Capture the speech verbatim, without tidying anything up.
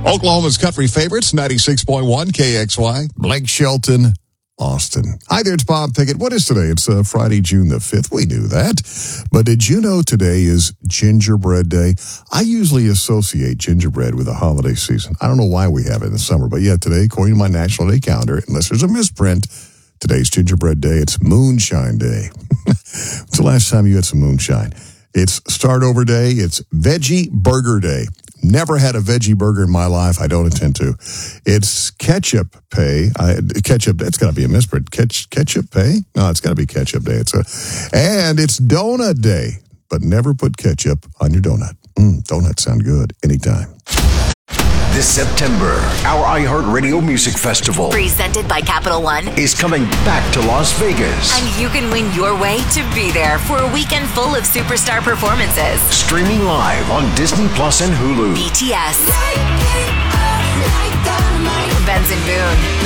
Oklahoma's country favorites, ninety-six point one K X Y. Blake Shelton, Austin. Hi there, it's Bob Pickett. What is today? It's uh, Friday, June the fifth. We knew that. But did you know today is Gingerbread Day? I usually associate gingerbread with the holiday season. I don't know why we have it in the summer, but yeah, today, according to my National Day calendar, unless there's a misprint, today's Gingerbread Day. It's Moonshine Day. When's the last time you had some moonshine? It's Start Over Day. It's Veggie Burger Day. Never had a veggie burger in my life. I don't intend to. It's Ketchup Pay. I, ketchup. It's got to be a misprint. Ketch, ketchup Pay? No, it's got to be Ketchup Day. It's a, and it's Donut Day. But never put ketchup on your donut. Mm, donuts sound good anytime. This September, our iHeartRadio Music Festival, presented by Capital One, is coming back to Las Vegas. And you can win your way to be there for a weekend full of superstar performances. Streaming live on Disney Plus and Hulu. B T S, Benson Boone,